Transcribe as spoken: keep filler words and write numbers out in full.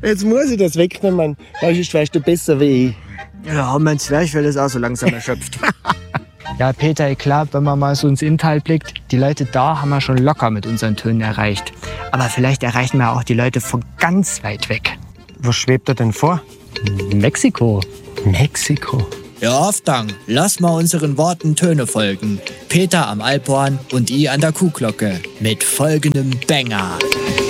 Jetzt muss ich das wegnehmen. Sonst weißt du besser wie ich. Ja, mein Zwerchfell ist auch so langsam erschöpft. Ja, Peter, ich glaube, wenn man mal so ins Inntal blickt, die Leute da haben wir schon locker mit unseren Tönen erreicht. Aber vielleicht erreichen wir auch die Leute von ganz weit weg. Wo schwebt er denn vor? Mexiko. Mexiko. Ja, Wolfgang, lass mal unseren Worten Töne folgen. Peter am Alphorn und ich an der Kuhglocke mit folgendem Banger.